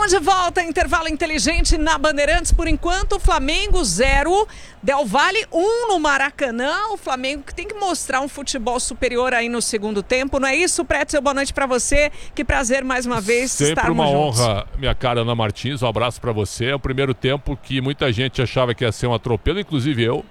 Estamos de volta, intervalo inteligente na Bandeirantes. Por enquanto, Flamengo 0, Del Valle 1 no Maracanã. O Flamengo que tem que mostrar um futebol superior aí no segundo tempo. Não é isso, Pretzel? Boa noite pra você. Que prazer mais uma vez estarmos juntos. Sempre uma honra, minha cara Ana Martins. Um abraço pra você. É o primeiro tempo que muita gente achava que ia ser um atropelo, inclusive eu.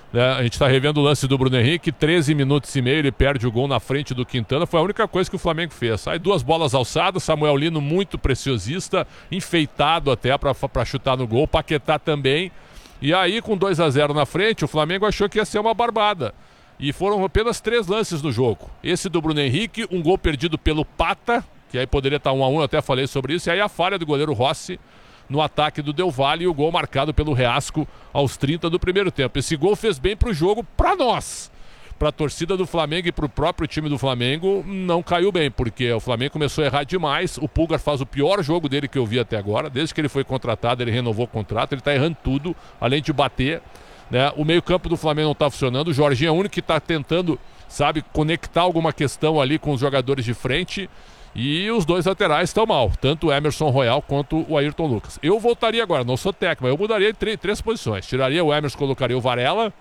A gente está revendo o lance do Bruno Henrique, 13 minutos e meio, ele perde o gol na frente do Quintana, foi a única coisa que o Flamengo fez. Aí 2 bolas alçadas, Samuel Lino muito preciosista, enfeitado até para chutar no gol, Paquetá também. E aí com 2-0 na frente, o Flamengo achou que ia ser uma barbada. E foram apenas 3 lances no jogo. Esse do Bruno Henrique, um gol perdido pelo Pata, que aí poderia estar 1-1, eu até falei sobre isso, e aí a falha do goleiro Rossi no ataque do Del Valle e o gol marcado pelo Reasco aos 30 do primeiro tempo. Esse gol fez bem pro jogo, pra nós. Pra torcida do Flamengo e pro próprio time do Flamengo, não caiu bem, porque o Flamengo começou a errar demais. O Pulgar faz o pior jogo dele que eu vi até agora. Desde que ele foi contratado, ele renovou o contrato, ele tá errando tudo, além de bater, né? O meio-campo do Flamengo não tá funcionando. O Jorginho é o único que tá tentando, sabe, conectar alguma questão ali com os jogadores de frente. E os 2 laterais estão mal, tanto o Emerson Royal quanto o Ayrton Lucas. Eu voltaria agora, não sou técnico, mas eu mudaria em 3 posições. Tiraria o Emerson, colocaria o Varela,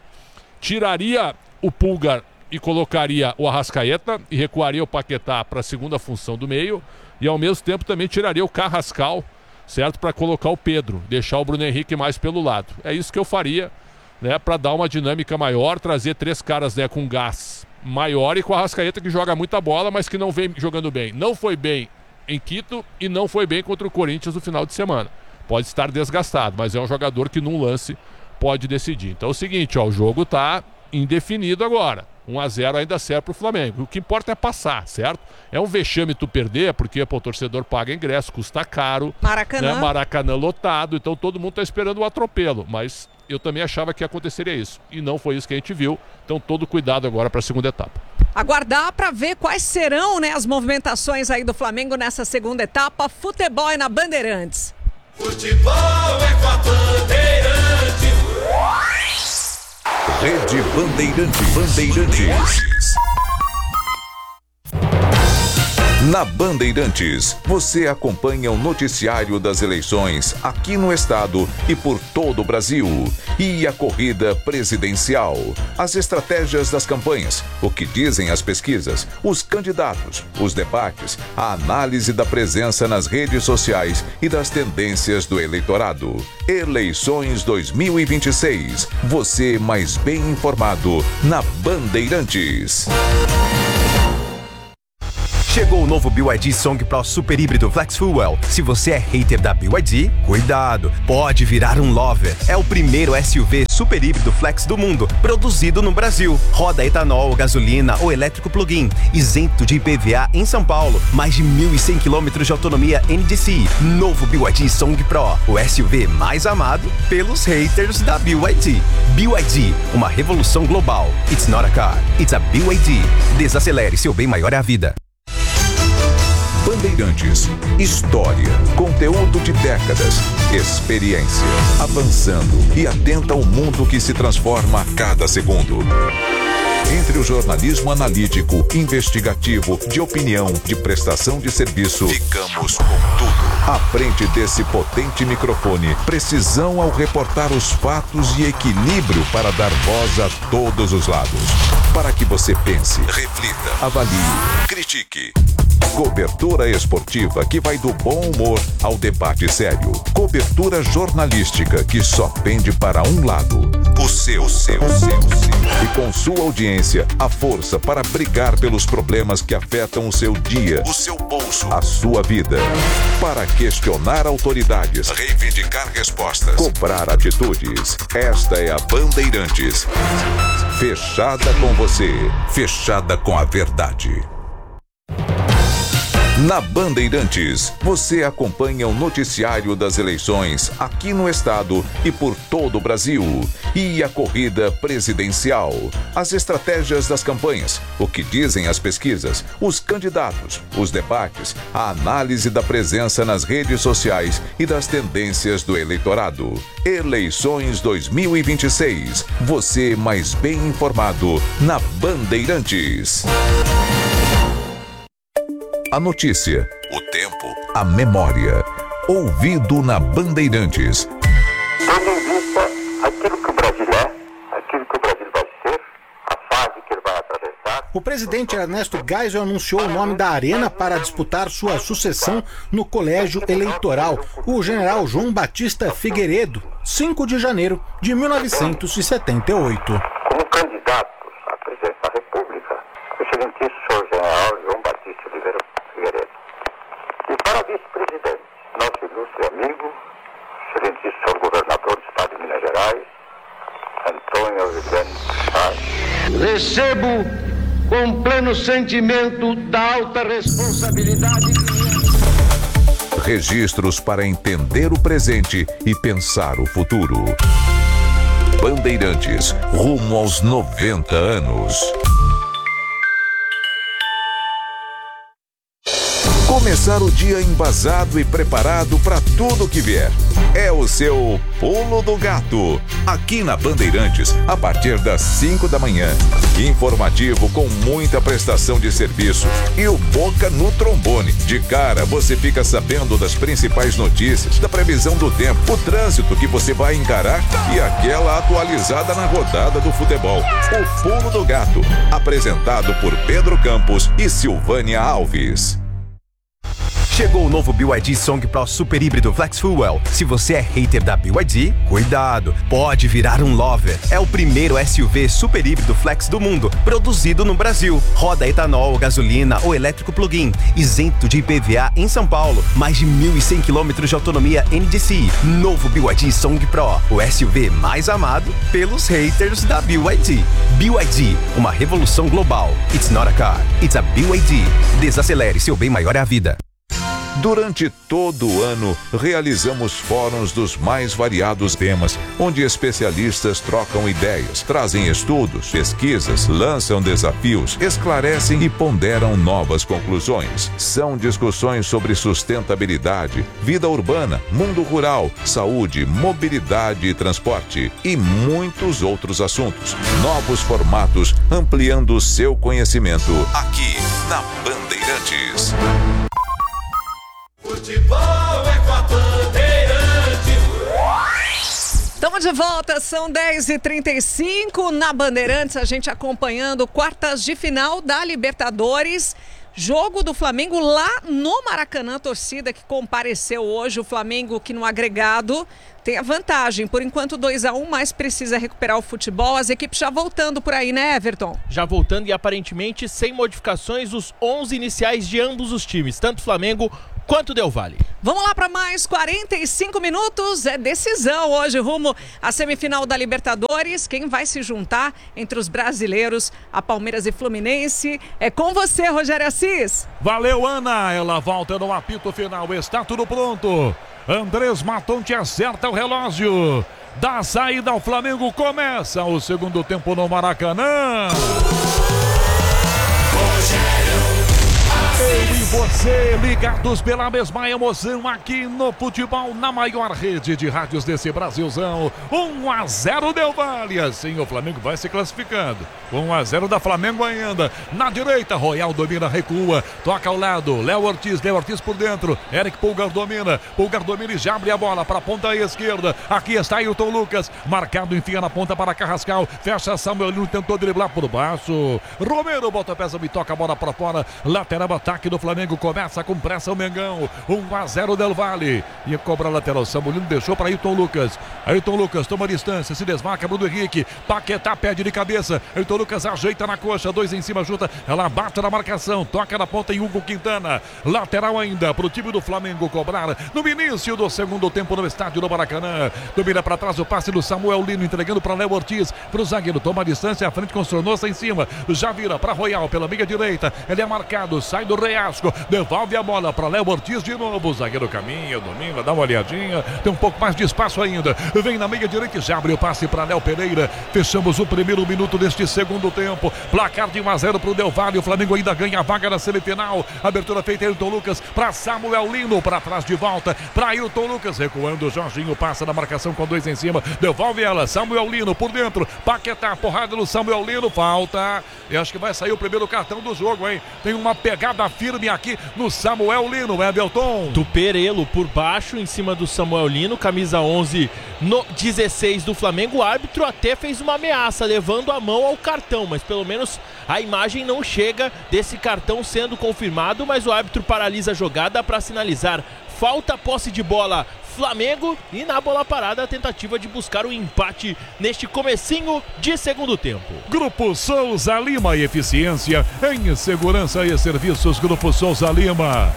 tiraria o Pulgar e colocaria o Arrascaeta e recuaria o Paquetá para a segunda função do meio e ao mesmo tempo também tiraria o Carrascal, certo, para colocar o Pedro, deixar o Bruno Henrique mais pelo lado. É isso que eu faria, né, para dar uma dinâmica maior, trazer 3 caras, né, com gás maior e com a Arrascaeta que joga muita bola, mas que não vem jogando bem. Não foi bem em Quito e não foi bem contra o Corinthians no final de semana. Pode estar desgastado, mas é um jogador que num lance pode decidir. Então é o seguinte, ó, o jogo tá indefinido agora. 1-0 ainda serve pro Flamengo. O que importa é passar, certo? É um vexame tu perder, porque o torcedor paga ingresso, custa caro. Maracanã. Né? Maracanã lotado, então todo mundo tá esperando o atropelo, mas eu também achava que aconteceria isso. E não foi isso que a gente viu. Então todo cuidado agora para a segunda etapa. Aguardar para ver quais serão, né, as movimentações aí do Flamengo nessa segunda etapa. Futebol é na Bandeirantes. Futebol é com a Bandeirantes. Rede Bandeirantes. Na Bandeirantes, você acompanha o noticiário das eleições aqui no estado e por todo o Brasil. E a corrida presidencial, as estratégias das campanhas, o que dizem as pesquisas, os candidatos, os debates, a análise da presença nas redes sociais e das tendências do eleitorado. Eleições 2026. Você mais bem informado na Bandeirantes. Chegou o novo BYD Song Pro Super Híbrido Flex Fuel. Se você é hater da BYD, cuidado, pode virar um lover. É o primeiro SUV super híbrido flex do mundo, produzido no Brasil. Roda etanol, gasolina ou elétrico plug-in, isento de IPVA em São Paulo. Mais de 1.100 km de autonomia NDC. Novo BYD Song Pro, o SUV mais amado pelos haters da BYD. BYD, uma revolução global. It's not a car, it's a BYD. Desacelere, seu bem maior é a vida. Bandeirantes, história, conteúdo de décadas, experiência, avançando e atenta ao mundo que se transforma a cada segundo. Entre o jornalismo analítico, investigativo, de opinião, de prestação de serviço, ficamos com tudo. À frente desse potente microfone, precisão ao reportar os fatos e equilíbrio para dar voz a todos os lados. Para que você pense, reflita, avalie, critique. Cobertura esportiva que vai do bom humor ao debate sério. Cobertura jornalística que só pende para um lado. O seu. E com sua audiência, a força para brigar pelos problemas que afetam o seu dia, o seu bolso, a sua vida. Para questionar autoridades, reivindicar respostas, cobrar atitudes. Esta é a Bandeirantes. Fechada com você, fechada com a verdade. Na Bandeirantes, você acompanha o noticiário das eleições aqui no estado e por todo o Brasil. E a corrida presidencial, as estratégias das campanhas, o que dizem as pesquisas, os candidatos, os debates, a análise da presença nas redes sociais e das tendências do eleitorado. Eleições 2026. Você mais bem informado na Bandeirantes. A notícia, o tempo, a memória, ouvido na Bandeirantes. Tendo em vista aquilo que o Brasil é, aquilo que o Brasil vai ser, a fase que ele vai atravessar. O presidente Ernesto Geisel anunciou o nome da Arena para disputar sua sucessão no colégio eleitoral, o general João Batista Figueiredo, 5 de janeiro de 1978. Como candidato à presidência da República, o excelentíssimo senhor general João Batista Oliveira Figueiredo. E para vice-presidente, nosso ilustre amigo, excelentíssimo senhor governador do estado de Minas Gerais, Antônio Aureliano Salles. Recebo com pleno sentimento da alta responsabilidade. Registros para entender o presente e pensar o futuro. Bandeirantes, rumo aos 90 anos. Começar o dia embasado e preparado para tudo que vier. É o seu Pulo do Gato. Aqui na Bandeirantes, a partir das 5 da manhã. Informativo com muita prestação de serviço. E o Boca no trombone. De cara, você fica sabendo das principais notícias, da previsão do tempo, o trânsito que você vai encarar e aquela atualizada na rodada do futebol. O Pulo do Gato. Apresentado por Pedro Campos e Silvânia Alves. Chegou o novo BYD Song Pro Super Híbrido Flex Fuel. Se você é hater da BYD, cuidado, pode virar um lover. É o primeiro SUV super híbrido flex do mundo, produzido no Brasil. Roda etanol, gasolina ou elétrico plug-in, isento de IPVA em São Paulo. Mais de 1.100 km de autonomia NDCi. Novo BYD Song Pro, o SUV mais amado pelos haters da BYD. BYD, uma revolução global. It's not a car, it's a BYD. Desacelere, seu bem maior é a vida. Durante todo o ano, realizamos fóruns dos mais variados temas, onde especialistas trocam ideias, trazem estudos, pesquisas, lançam desafios, esclarecem e ponderam novas conclusões. São discussões sobre sustentabilidade, vida urbana, mundo rural, saúde, mobilidade e transporte e muitos outros assuntos. Novos formatos, ampliando o seu conhecimento aqui na Bandeirantes. Futebol é com a Bandeirantes. Estamos de volta, são 10h35 na Bandeirantes, a gente acompanhando quartas de final da Libertadores. Jogo do Flamengo lá no Maracanã, torcida que compareceu hoje. O Flamengo que no agregado tem a vantagem. Por enquanto 2-1, mas precisa recuperar o futebol. As equipes já voltando por aí, né, Everton? Já voltando e aparentemente sem modificações os 11 iniciais de ambos os times, tanto Flamengo quanto Del Valle. Vamos lá para mais 45 minutos. É decisão hoje rumo à semifinal da Libertadores. Quem vai se juntar entre os brasileiros, a Palmeiras e Fluminense? É com você, Rogério Assis. Valeu, Ana. Ela volta no apito final. Está tudo pronto. Andrés Matonte acerta o relógio. Da saída ao Flamengo começa o segundo tempo no Maracanã. Eu e você ligados pela mesma emoção aqui no futebol, na maior rede de rádios desse Brasilzão. 1-0 Del Valle, assim o Flamengo vai se classificando. 1-0 da Flamengo ainda. Na direita, Royal domina, recua, toca ao lado, Léo Ortiz por dentro, Eric Pulgar domina e já abre a bola para a ponta esquerda. Aqui está Ailton Lucas, marcado, enfia na ponta para Carrascal, fecha Samuel Lino, tentou driblar por baixo. Romero bota a peça e toca a bola para fora, lateral ataque do Flamengo, começa com pressa o Mengão. 1-0 Del Valle. E cobra a lateral. Samuel Lino deixou para Ailton Lucas. Ailton Lucas toma distância, se desmarca Bruno Henrique. Paquetá pede de cabeça. Ailton Lucas ajeita na coxa, 2 em cima, junta. Ela bate na marcação, toca na ponta em Hugo Quintana. Lateral ainda para o time do Flamengo cobrar no início do segundo tempo no estádio do Maracanã. Domina para trás o passe do Samuel Lino, entregando para Léo Ortiz. Para o zagueiro, toma distância, à frente com Sornosa em cima. Já vira para Royal pela meia direita. Ele é marcado, sai do Reasco, devolve a bola para Léo Ortiz de novo. O zagueiro caminha, domina, dá uma olhadinha, tem um pouco mais de espaço ainda. Vem na meia direita e já abre o passe para Léo Pereira. Fechamos o primeiro minuto deste segundo tempo. Placar de 1-0 para o Del Valle. O Flamengo ainda ganha a vaga na semifinal. Abertura feita Ailton Lucas para Samuel Lino, para trás de volta para Ailton Lucas, recuando. Jorginho passa na marcação com 2 em cima, devolve ela. Samuel Lino por dentro. Paquetá, porrada no Samuel Lino, falta. Eu acho que vai sair o primeiro cartão do jogo, hein? Tem uma pegada firme aqui toque no Samuel Lino, Everton. Do Perelo por baixo, em cima do Samuel Lino, camisa 11 no 16 do Flamengo. O árbitro até fez uma ameaça, levando a mão ao cartão, mas pelo menos a imagem não chega desse cartão sendo confirmado, mas o árbitro paralisa a jogada para sinalizar falta, posse de bola Flamengo, e na bola parada a tentativa de buscar o empate neste comecinho de segundo tempo. Grupo Souza Lima e eficiência em segurança e serviços. Grupo Souza Lima.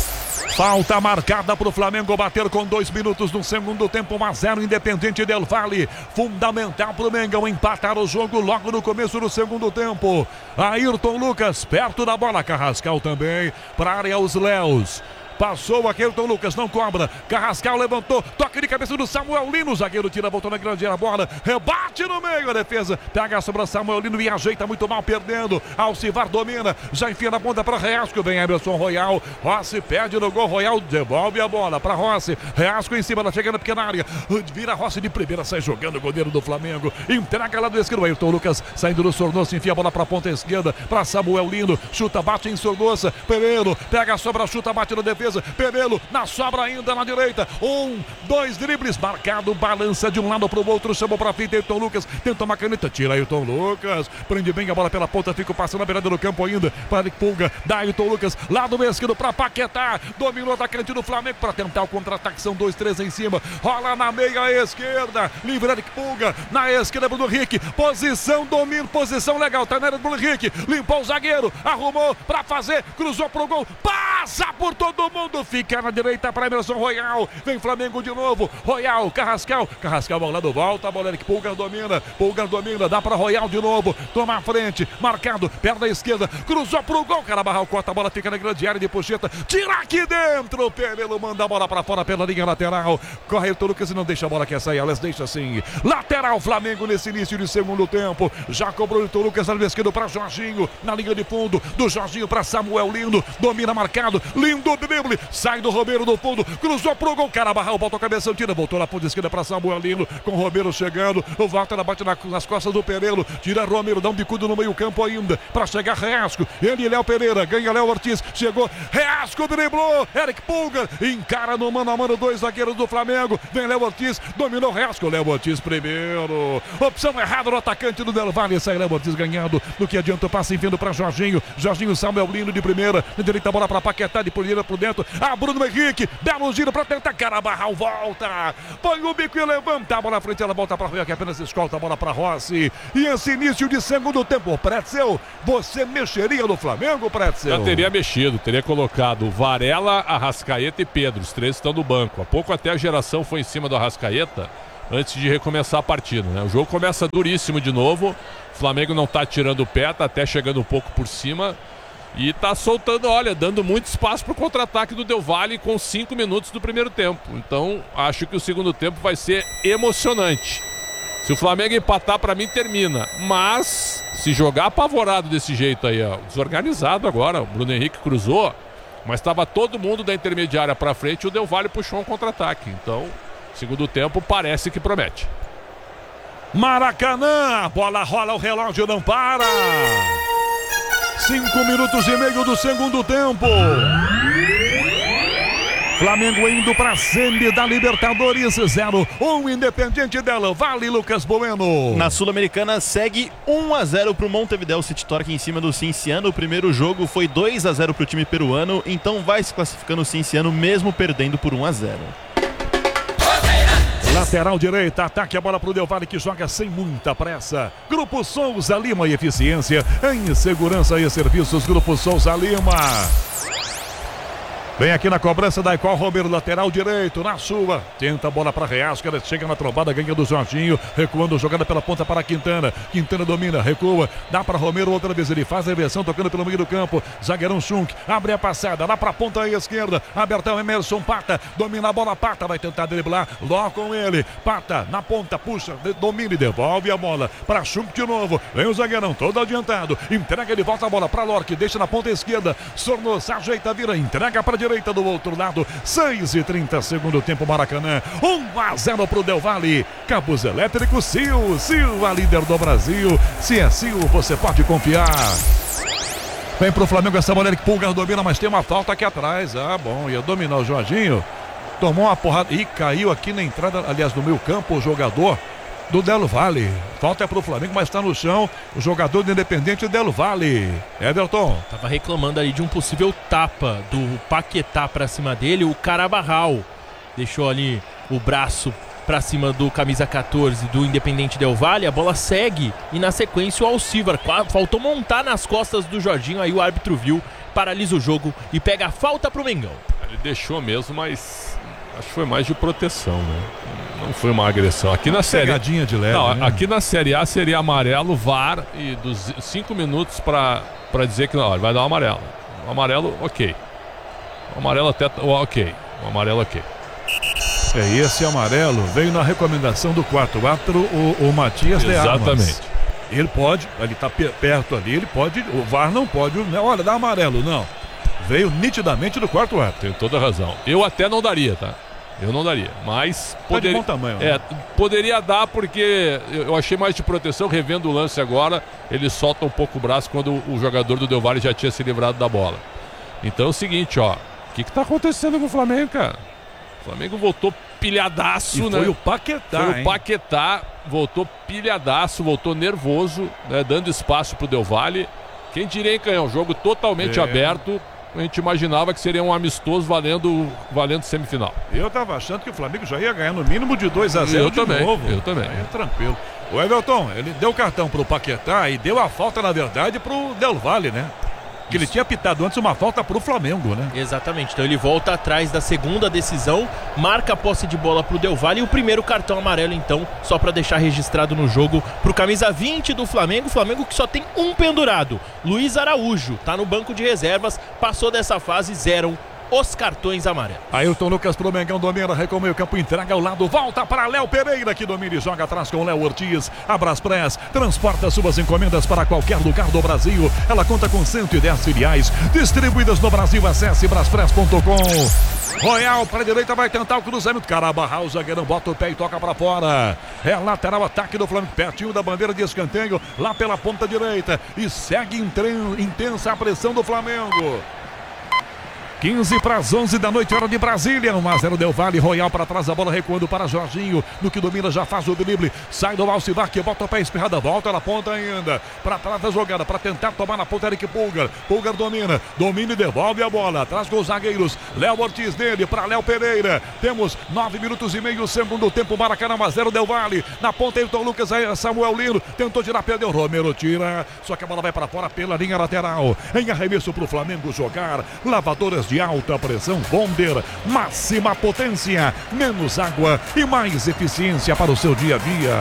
Falta marcada para o Flamengo bater com 2 minutos no segundo tempo. 1-0 Independente Del Valle. Fundamental para o Mengão empatar o jogo logo no começo do segundo tempo. Ayrton Lucas perto da bola. Carrascal também para a área, os Léus. Passou aqui, Ayrton Lucas não cobra. Carrascal levantou, toque de cabeça do Samuel Lino. O zagueiro tira, voltou na grande área, a bola rebate no meio, a defesa pega sobre o Samuel Lino e ajeita muito mal, perdendo. Alcivar domina, já enfia na ponta para Reasco. Vem Emerson Royal, Rossi perde no gol. Royal devolve a bola para Rossi. Reasco em cima, ela chega na pequena área, vira Rossi de primeira, sai jogando o goleiro do Flamengo. Entrega lá do esquerdo, Ayrton Lucas saindo do Sornosa, enfia a bola para a ponta esquerda para Samuel Lino. Chuta, bate em Sornosa. Perelo pega a sobra, chuta, bate na defesa. Perelo na sobra ainda na direita. 1, 2 dribles, marcado, balança de um lado para o outro, chamou para frente. Ayrton Lucas tenta uma caneta, tira Ayrton Lucas, prende bem a bola pela ponta, fica passando na beirada do campo ainda para Pulga, dá Ayrton Lucas lado esquerdo para Paquetá, dominou o atacante do Flamengo para tentar o contra-ataque, são 2, 3 em cima, rola na meia esquerda, livre Eric Pulga, na esquerda Bruno Henrique, posição, domínio, posição legal, tá na área do Bruno Henrique, limpou o zagueiro, arrumou para fazer, cruzou pro gol, passa por todo mundo, fica na direita para Emerson Royal, vem Flamengo de novo, Royal, Carrascal ao lado, volta, a bola Eric Pulgar domina, dá para Royal de novo, toma a frente, marcado, perna esquerda, cruzou pro gol, Carabarral corta a bola, fica na grande área de Puxeta, tira aqui dentro, Perelo manda a bola para fora pela linha lateral, corre o Lucas e não deixa a bola que sair, elas deixam assim, lateral Flamengo nesse início de segundo tempo, já cobrou o Lucas ali esquerdo para Jorginho, na linha de fundo, do Jorginho para Samuel Lindo, domina marcado, lindo drible, sai do Romero do fundo, cruzou pro gol, Carabarral botou a cabeça, tira, voltou na ponta esquerda para Samuel Lino, com o Romero chegando, o Walter bate nas costas do Perelo, tira Romero, dá um bicudo no meio campo ainda, para chegar Reasco, ele e Léo Pereira, ganha Léo Ortiz, chegou, Reasco driblou, Eric Pulgar, encara no mano a mano 2 zagueiros do Flamengo, vem Léo Ortiz, dominou Reasco, Léo Ortiz primeiro, opção errada no atacante do Del Valle, sai Léo Ortiz ganhando, no que adianta o passe enviando para Jorginho, Samuel Lino de primeira, na direita a bola para Paquetá, de primeira por dentro, a Bruno Henrique, belo giro para tentar, Carabarral volta, põe o bico e levanta a bola na frente, ela volta para Royal, que apenas escolta a bola para Rossi, e esse início de segundo tempo, Pretzel, você mexeria no Flamengo, Pretzel? Já teria mexido, teria colocado Varela, Arrascaeta e Pedro, os 3 estão no banco, há pouco até a geração foi em cima do Arrascaeta, antes de recomeçar a partida, né? O jogo começa duríssimo de novo, o Flamengo não está tirando o pé, está até chegando um pouco por cima, e tá soltando, olha, dando muito espaço para o contra-ataque do Del Valle com 5 minutos do primeiro tempo. Então, acho que o segundo tempo vai ser emocionante. Se o Flamengo empatar, para mim, termina. Mas, se jogar apavorado desse jeito aí, ó, desorganizado agora, o Bruno Henrique cruzou, mas estava todo mundo da intermediária para frente e o Del Valle puxou um contra-ataque. Então, segundo tempo, parece que promete. Maracanã, a bola rola, o relógio não para. 5 minutos e meio do segundo tempo. Flamengo indo para a semi da Libertadores, 0-1 Independente Del Valle, Lucas Bueno. Na Sul-Americana segue 1-0 para o Montevideo City Torque em cima do Cinciano. O primeiro jogo foi 2-0 para o time peruano, então vai se classificando o Cinciano mesmo perdendo por 1-0. Lateral direita, ataque a bola para o Del Valle que joga sem muita pressa. Grupo Souza Lima e eficiência em segurança e serviços. Grupo Souza Lima. Vem aqui na cobrança da Icol Romero, lateral direito, na sua. Tenta a bola para Reasco, ela chega na trombada, ganha do Jorginho, recuando, jogada pela ponta para Quintana. Quintana domina, recua, dá para Romero outra vez, ele faz a reversão, tocando pelo meio do campo. Zagueirão Schunk, abre a passada, lá para a ponta esquerda. Abertão Emerson Pata, domina a bola, Pata vai tentar driblar, logo com ele. Pata na ponta, puxa, domina e devolve a bola para Schunk de novo. Vem o zagueirão todo adiantado, entrega de volta a bola para Lorque, deixa na ponta esquerda. Sornosa ajeita, vira, entrega para direita do outro lado, 6:30 segundo tempo, Maracanã, 1-0 pro Del Valle. Cabos elétricos Sil, a líder do Brasil. Se é Sil, você pode confiar. Vem pro Flamengo essa bola que Pulgar domina, mas tem uma falta aqui atrás. Ah, bom, ia dominar o Jorginho. Tomou uma porrada e caiu aqui na entrada, aliás, no meio campo, o jogador do Del Valle. Falta pro Flamengo, mas está no chão o jogador do Independente Del Valle. Everton. Tava reclamando ali de um possível tapa do Paquetá pra cima dele, o Carabarral. Deixou ali o braço pra cima do camisa 14 do Independente Del Valle, a bola segue e na sequência o Alcivar faltou montar nas costas do Jorginho, aí o árbitro viu, paralisa o jogo e pega a falta pro Mengão. Ele deixou mesmo, mas acho que foi mais de proteção, né? Não foi uma agressão. Aqui na série de leve, não, né? Aqui na Série A seria amarelo, VAR e dos 5 minutos pra dizer que não, vai dar um amarelo. O amarelo, ok. O amarelo até ok. O amarelo ok. Esse amarelo veio na recomendação do quarto árbitro, o Matias de Armas. Exatamente. Ele pode, ele está perto ali, ele pode, o VAR não pode, olha, dá amarelo, não. Veio nitidamente do quarto árbitro. Tem toda a razão. Eu até não daria, tá? Eu não daria, mas poderia, de bom tamanho, né? Poderia dar porque eu achei mais de proteção, revendo o lance agora, ele solta um pouco o braço quando o jogador do Del Valle já tinha se livrado da bola. Então é o seguinte, ó, o que tá acontecendo com o Flamengo, cara? O Flamengo voltou pilhadaço, e né? Foi o Paquetá, Foi o Paquetá, voltou pilhadaço, voltou nervoso, né? Dando espaço pro Del Valle. Quem diria, hein, Canhão? Jogo totalmente aberto. A gente imaginava que seria um amistoso valendo semifinal. Eu tava achando que o Flamengo já ia ganhar no mínimo de 2-0 de novo. Eu também. Aí é tranquilo. O Everton, ele deu o cartão pro Paquetá e deu a falta, na verdade, pro Del Valle, né? Que ele tinha pitado antes uma falta pro Flamengo, né? Exatamente, então ele volta atrás da segunda decisão, marca a posse de bola pro Del Valle e o primeiro cartão amarelo, então, só pra deixar registrado no jogo, pro camisa 20 do Flamengo, Flamengo que só tem um pendurado, Luiz Araújo, tá no banco de reservas, passou dessa fase, zeram os cartões amarelos. Ailton Lucas pro Mengão, domina, recua o campo, entrega ao lado, volta para Léo Pereira, que domina e joga atrás com Léo Ortiz. Abraspress transporta suas encomendas para qualquer lugar do Brasil. Ela conta com 110 filiais distribuídas no Brasil. Acesse braspress.com. Royal para a direita, vai tentar o cruzamento. Carabarral, zagueirão, bota o pé e toca para fora. É lateral, ataque do Flamengo, pertinho da bandeira de escanteio, lá pela ponta direita. E segue intensa a pressão do Flamengo. 15 para as 11 da noite, hora de Brasília. 1-0 Del Valle, Royal para trás, a bola recuando para Jorginho. No que domina, já faz o drible. Sai do Alcivar, que bota o pé espirrada, volta na ponta ainda. Para trás da jogada, para tentar tomar na ponta, Eric Pulgar. Pulgar domina e devolve a bola. Atrás com os zagueiros. Léo Ortiz dele para Léo Pereira. Temos 9 minutos e meio, segundo tempo. Maracanã, 1-0 Del Valle. Na ponta, Ailton Lucas, Samuel Lino. Tentou tirar, perdeu. Romero tira. Só que a bola vai para fora pela linha lateral. Em arremesso para o Flamengo jogar. Lavadoras de alta pressão Bonder, máxima potência, menos água e mais eficiência para o seu dia a dia.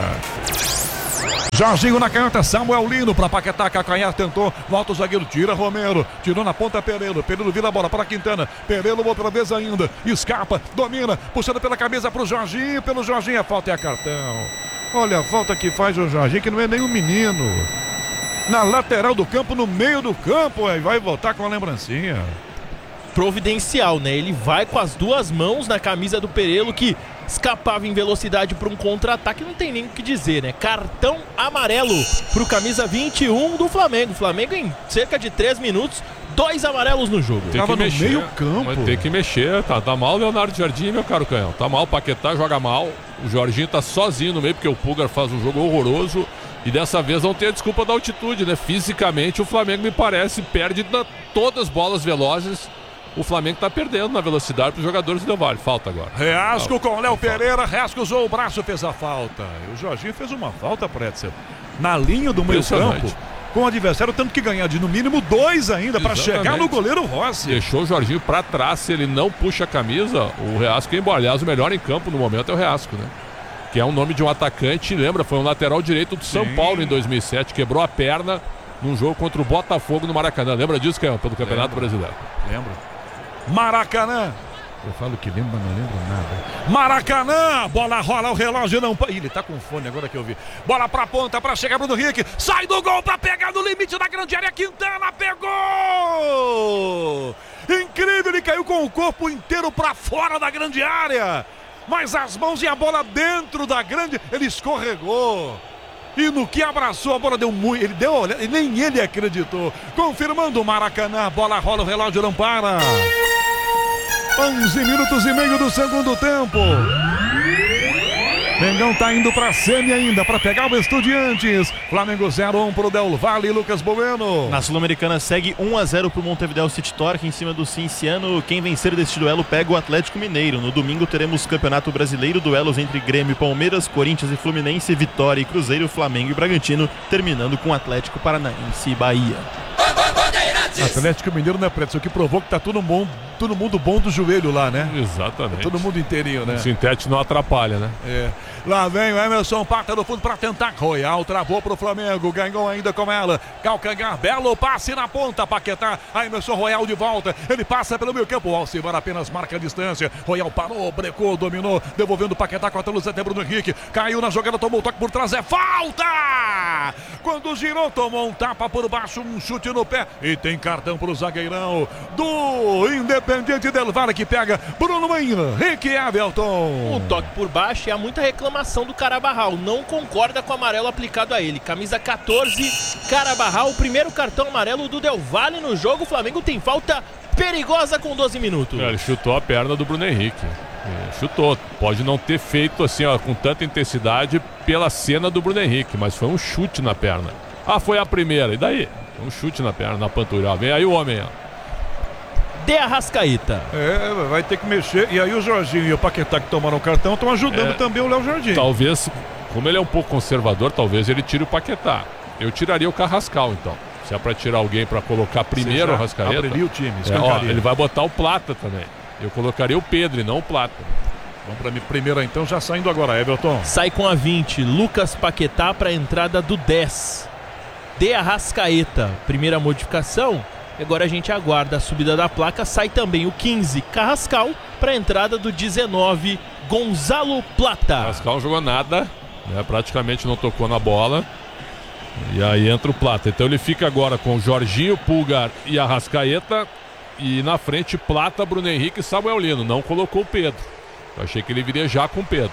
Jorginho na canhota, Samuel Lino para Paquetá, Cacanhar tentou, volta o zagueiro, tira Romero, tirou na ponta Pereiro vira a bola para Quintana, Pereiro outra vez ainda, escapa, domina, puxando pela cabeça para o Jorginho, pelo Jorginho, a falta é a cartão. Olha a falta que faz o Jorginho, que não é nenhum menino. Na lateral do campo, no meio do campo, aí vai voltar com a lembrancinha. Providencial, né? Ele vai com as duas mãos na camisa do Perelo, que escapava em velocidade para um contra-ataque, não tem nem o que dizer, né? Cartão amarelo pro camisa 21 do Flamengo. Flamengo em cerca de 3 minutos, 2 amarelos no jogo. Tem que mexer, no meio campo. Mas tem que mexer, tá mal o Leonardo Jardim, meu caro Canhão. Tá mal, o Paquetá joga mal, o Jorginho tá sozinho no meio, porque o Pulgar faz um jogo horroroso. E dessa vez não tem a desculpa da altitude, né? Fisicamente o Flamengo, me parece, perde todas as bolas velozes. O Flamengo tá perdendo na velocidade para os jogadores do Del Valle. Falta agora. Reasco com Léo Pereira. Reasco usou o braço, fez a falta. E o Jorginho fez uma falta, Pretzel, na linha do meio campo, com o adversário, tanto que ganhar de no mínimo 2 ainda para chegar no goleiro Rossi. Deixou o Jorginho para trás. Se ele não puxa a camisa, o Reasco é embora. Aliás, o melhor em campo no momento é o Reasco, né? Que é um nome de um atacante. Lembra, foi um lateral direito do São Paulo em 2007. Quebrou a perna num jogo contra o Botafogo no Maracanã. Lembra disso, Canhão? Pelo Campeonato Brasileiro. Lembra. Maracanã. Eu falo que lembro, mas não lembro nada. Maracanã, bola rola, o relógio não... Ele tá com fone agora que eu vi. Bola pra ponta, pra chegar Bruno Henrique. Sai do gol pra pegar no limite da grande área. Quintana pegou! Incrível, ele caiu com o corpo inteiro pra fora da grande área. Mas as mãos e a bola dentro da grande... Ele escorregou. E no que abraçou, a bola deu muito. Ele deu, nem ele acreditou. Confirmando o Maracanã, a bola rola, o relógio não para. 11 minutos e meio do segundo tempo. Mengão tá indo pra semi ainda, pra pegar o Estudiantes. Flamengo 0-1 pro Del Valle, Lucas Bueno. Na Sul-Americana segue 1-0 pro Montevideo City Torque em cima do Cinciano. Quem vencer deste duelo pega o Atlético Mineiro. No domingo teremos Campeonato Brasileiro, duelos entre Grêmio e Palmeiras, Corinthians e Fluminense, Vitória e Cruzeiro, Flamengo e Bragantino, terminando com Atlético Paranaense e Bahia. Atlético Mineiro, né, Preto? Isso que provou que tá todo mundo bom do joelho lá, né? Exatamente. Tá todo mundo inteirinho, né? O sintético não atrapalha, né? É. Lá vem o Emerson Pata no fundo pra tentar. Royal travou pro Flamengo, ganhou ainda com ela. Calcanhar, belo passe na ponta, Paquetá. A Emerson Royal de volta. Ele passa pelo meio campo. O Alcivar apenas marca a distância. Royal parou, brecou, dominou. Devolvendo o Paquetá com a luz até Bruno Henrique. Caiu na jogada, tomou o toque por trás. É falta! Quando girou, tomou um tapa por baixo, um chute no pé. E tem cartão pro zagueirão do Independiente Del Valle que pega Bruno Henrique Everton. O toque por baixo e há muita reclamação do Carabarral. Não concorda com o amarelo aplicado a ele. Camisa 14, Carabarral, o primeiro cartão amarelo do Del Valle no jogo. O Flamengo tem falta perigosa com 12 minutos. Ele chutou a perna do Bruno Henrique. Chutou. Pode não ter feito assim, ó, com tanta intensidade pela cena do Bruno Henrique, mas foi um chute na perna. Ah, foi a primeira. E daí? Um chute na perna, na panturrilha. Vem aí o homem, ó. De Arrascaeta. Vai ter que mexer. E aí o Jorginho e o Paquetá que tomaram o cartão estão ajudando também o Léo Jardim. Talvez, como ele é um pouco conservador, talvez ele tire o Paquetá. Eu tiraria o Carrascal, então. Se é pra tirar alguém pra colocar primeiro o Arrascaeta. Abriria o time, ele vai botar o Plata também. Eu colocaria o Pedro e não o Plata. Vamos pra primeira então, já saindo agora, Everton. Sai com a 20, Lucas Paquetá pra entrada do 10. De Arrascaeta, primeira modificação. Agora a gente aguarda a subida da placa. Sai também o 15, Carrascal, para a entrada do 19, Gonzalo Plata. Carrascal não jogou nada, né? Praticamente não tocou na bola. E aí entra o Plata. Então ele fica agora com o Jorginho, Pulgar e Arrascaeta. E na frente Plata, Bruno Henrique e Samuel Lino. Não colocou o Pedro. Eu achei que ele viria já com o Pedro.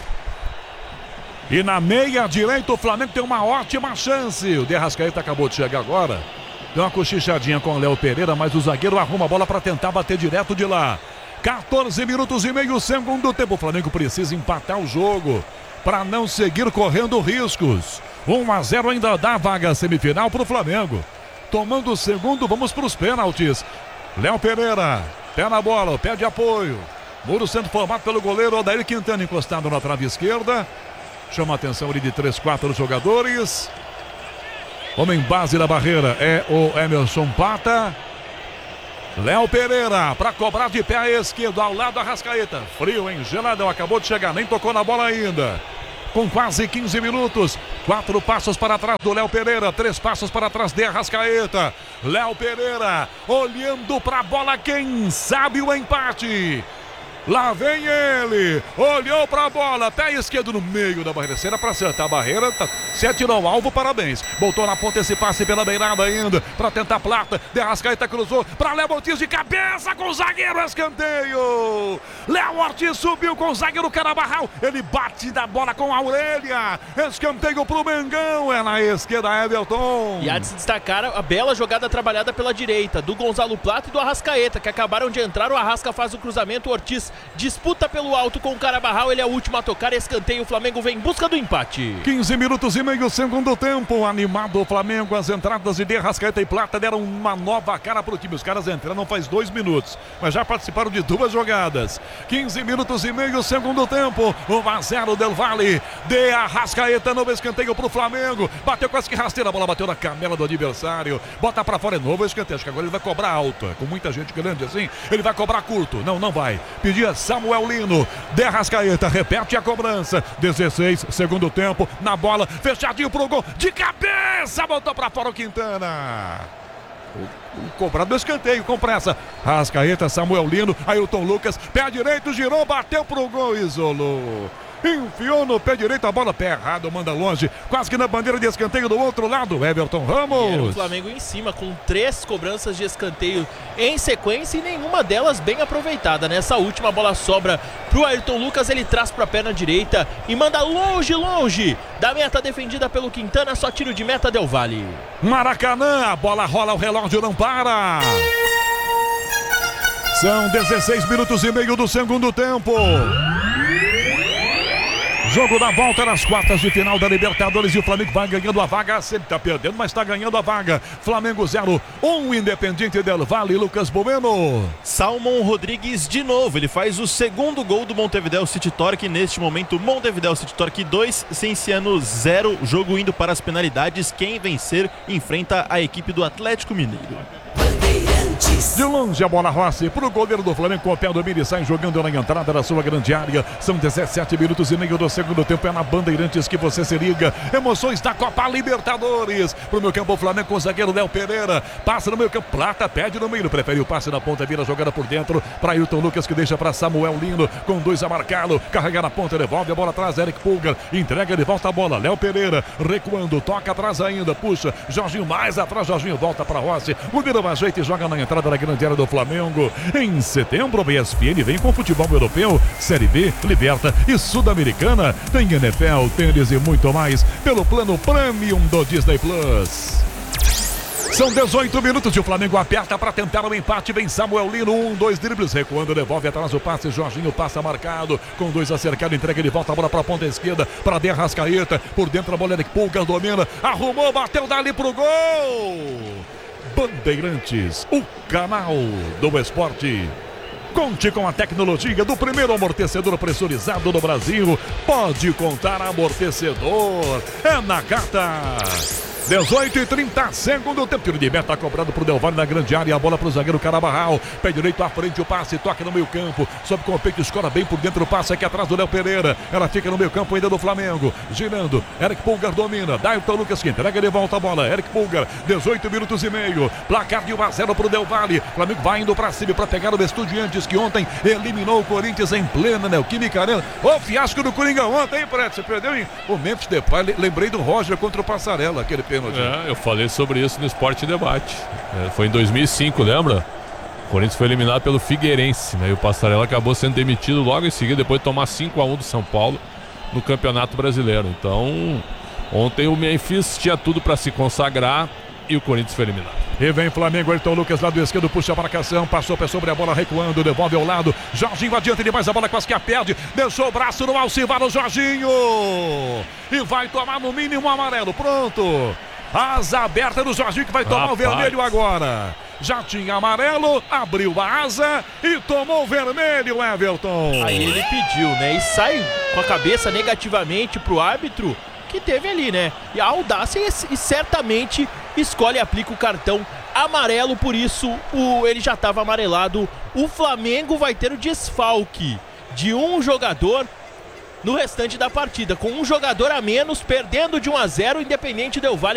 E na meia direita o Flamengo tem uma ótima chance. O De Arrascaeta acabou de chegar agora. Deu uma cochichadinha com o Léo Pereira, mas o zagueiro arruma a bola para tentar bater direto de lá. 14 minutos e meio, segundo tempo. O Flamengo precisa empatar o jogo para não seguir correndo riscos. 1-0 ainda dá vaga semifinal para o Flamengo. Tomando o segundo, vamos para os pênaltis. Léo Pereira, pé na bola, pé de apoio. Muro sendo formado pelo goleiro Odair Quintana, encostado na trave esquerda. Chama a atenção ali de 3-4 jogadores. Homem base da barreira é o Emerson Pata. Léo Pereira para cobrar de pé à esquerda, ao lado da Arrascaeta. Frio, hein? Geladão, acabou de chegar, nem tocou na bola ainda. Com quase 15 minutos, 4 passos para trás do Léo Pereira, 3 passos para trás de Arrascaeta. Léo Pereira olhando para a bola, quem sabe o empate. Lá vem ele, olhou para a bola, pé esquerdo no meio da barreira, será para acertar a barreira, se atirou ao alvo, parabéns, botou na ponta esse passe pela beirada ainda, para tentar Plata, De Arrascaeta cruzou, para Léo Ortiz de cabeça com o zagueiro, escanteio, Léo Ortiz subiu com o zagueiro Carabarral, ele bate da bola com a orelha, escanteio pro Mengão, é na esquerda Everton. E há de se destacar a bela jogada trabalhada pela direita, do Gonzalo Plata e do Arrascaeta, que acabaram de entrar, o Arrasca faz o cruzamento, o Ortiz disputa pelo alto com o Carabarral, ele é o último a tocar, escanteio, o Flamengo vem em busca do empate. 15 minutos e meio, segundo tempo, animado o Flamengo, as entradas de Arrascaeta e Plata deram uma nova cara pro time, os caras entraram não faz 2 minutos, mas já participaram de 2 jogadas. 15 minutos e meio, segundo tempo, 1-0 Del Valle, De Arrascaeta, novo escanteio pro Flamengo, bateu quase que rasteira, a bola bateu na canela do adversário, bota pra fora, é novo escanteio, acho que agora ele vai cobrar alto, com muita gente grande assim, ele vai cobrar curto, não vai, pedia Samuel Lino, De Arrascaeta repete a cobrança, 16, segundo tempo, na bola, fechadinho pro gol, de cabeça, botou pra fora o Quintana. O cobrado do escanteio com pressa. Arrascaeta, Samuel Lino, Ailton Lucas, pé direito, girou, bateu pro gol, isolou. enfiou no pé direito a bola, pé errado, manda longe, quase que na bandeira de escanteio do outro lado, Everton Ramos. Era o Flamengo em cima, com 3 cobranças de escanteio em sequência e nenhuma delas bem aproveitada. Nessa última, a bola sobra pro Ayrton Lucas, ele traz pra perna direita e manda longe da meta defendida pelo Quintana, só tiro de meta Del Valle. Maracanã, a bola rola, o relógio não para. São 16 minutos e meio do segundo tempo. Jogo da volta nas quartas de final da Libertadores e o Flamengo vai ganhando a vaga. Sempre tá perdendo, mas tá ganhando a vaga. Flamengo 0, 1 Independiente del Valle. Lucas Bueno. Salmon Rodrigues de novo. Ele faz o segundo gol do Montevideo City Torque. Neste momento, Montevideo City Torque 2, Cienciano 0. Jogo indo para as penalidades. Quem vencer enfrenta a equipe do Atlético Mineiro. De longe a bola roça para o goleiro do Flamengo com o pé do Miri, sai jogando na entrada da sua grande área. São 17 minutos e meio do segundo tempo. É na Bandeirantes que você se liga. Emoções da Copa Libertadores. Pro meu campo, o Flamengo com o zagueiro Léo Pereira. Passa no meio campo, Plata pede no meio. Prefere o passe na ponta, vira a jogada por dentro para Ayrton Lucas, que deixa para Samuel Lino com 2 a marcá-lo. Carrega na ponta, devolve a bola atrás. Eric Pulgar entrega de volta a bola. Léo Pereira recuando, toca atrás ainda, puxa. Jorginho mais atrás, Jorginho volta para Rossi. O Vira ajeita e joga na entrada da grande área do Flamengo. Em setembro, a ESPN vem com futebol europeu, Série B, Liberta e Sul-Americana. Tem NFL, tênis e muito mais pelo plano Premium do Disney Plus. São 18 minutos e o Flamengo aperta para tentar o empate. Vem Samuel Lino, 2 dribles, recuando, devolve atrás o passe. Jorginho passa marcado, com 2 acercado, entrega de volta a bola para a ponta esquerda, para De Arrascaeta. Por dentro a bola, Eric Pulgar domina, arrumou, bateu dali pro gol. Bandeirantes, o canal do esporte. Conte com a tecnologia do primeiro amortecedor pressurizado do Brasil. Pode contar amortecedor. É na Gata. 18:30, segundo tempo. Tiro de meta cobrado pro Del Valle na grande área. A bola pro zagueiro Carabarral. Pé direito à frente, o passe, toca no meio campo. Sobe com o peito, escora bem por dentro. O passe aqui atrás do Léo Pereira. Ela fica no meio campo ainda do Flamengo. Girando, Eric Pulgar domina. Ayrton Lucas que entrega de volta a bola. Eric Pulgar, 18 minutos e meio. Placar de 1-0 pro Del Valle. Flamengo vai indo pra cima pra pegar o Estudiantes, que ontem eliminou o Corinthians em plena Neoquímica Arena. O fiasco do Coringa ontem, hein, Preto? Você perdeu em o Memphis Depay. Lembrei do Roger contra o Passarella, aquele pênalti. Eu falei sobre isso no Esporte Debate. Foi em 2005, lembra? O Corinthians foi eliminado pelo Figueirense, né? E o Passarella acabou sendo demitido logo em seguida, depois de tomar 5-1 do São Paulo no Campeonato Brasileiro. Então, ontem o Memphis tinha tudo para se consagrar e o Corinthians foi eliminado. E vem Flamengo, Ayrton Lucas, lado esquerdo, puxa a marcação, passou pé sobre a bola, recuando, devolve ao lado. Jorginho adianta demais, a bola quase que a perde, deixou o braço no Alcivar, o Jorginho. E vai tomar no mínimo amarelo, pronto. Asa aberta do Jorginho, que vai tomar o vermelho agora. Já tinha amarelo, abriu a asa e tomou o vermelho, Everton. Aí ele pediu, né? E sai com a cabeça negativamente pro árbitro que teve ali, né? E a audácia e certamente escolhe e aplica o cartão amarelo, por isso ele já estava amarelado. O Flamengo vai ter o desfalque de um jogador no restante da partida, com um jogador a menos, perdendo de 1-0, Independiente del Valle